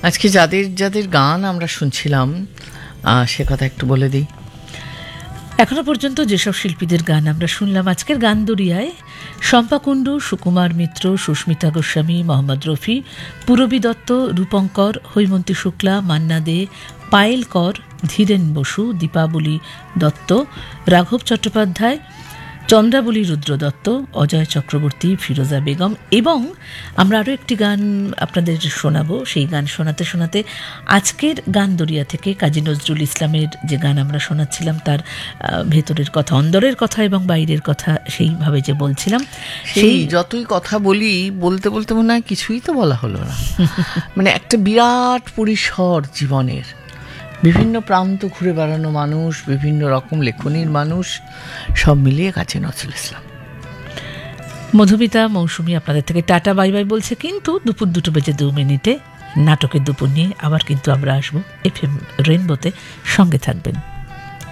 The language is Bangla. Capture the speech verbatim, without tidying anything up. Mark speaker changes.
Speaker 1: আজকে যাদের যাদের গান আমরা শুনছিলাম সে কথা একটু বলে দিই।
Speaker 2: এখনো পর্যন্ত যেসব শিল্পীদের গান আমরা শুনলাম আজকের গান দরিয়ায়: শম্পা কুণ্ডু, সুকুমার মিত্র, সুস্মিতা গোস্বামী, মোহাম্মদ রফি, পূরবী দত্ত, রূপঙ্কর, হৈমন্তী শুক্লা, মান্না দে, পায়েল কর, ধীরেন বসু, দীপাবলি দত্ত, রাঘব চট্টোপাধ্যায়, চন্দ্রাবলী রুদ্র দত্ত, অজয় চক্রবর্তী, ফিরোজা বেগম। এবং আমরা আরও একটি গান আপনাদের শোনাবো। সেই গান শোনাতে শোনাতে আজকের গান দরিয়া থেকে কাজী নজরুল ইসলামের যে গান আমরা শোনাচ্ছিলাম তার ভেতরের কথা, অন্দরের কথা এবং বাইরের কথা সেইভাবে যে বলছিলাম,
Speaker 1: সেই যতই কথা বলি বলতে বলতে মনে হয় কিছুই তো বলা হলো না। মানে একটা বিরাট পরিসর জীবনের, বিভিন্ন প্রান্ত ঘুরে বেড়ানো মানুষ, বিভিন্ন রকম লেখনীর মানুষ, সব মিলিয়ে কাজী নজরুল ইসলাম।
Speaker 2: মধুমিতা মৌসুমী আপনাদের থেকে টাটা বাই বাই বলছে, কিন্তু দুপুর দুটো বেজে দু মিনিটে নাটকের দুপুর নিয়ে আবার কিন্তু আমরা আসবো এফ এম রেইনবোতে। সঙ্গে থাকবেন।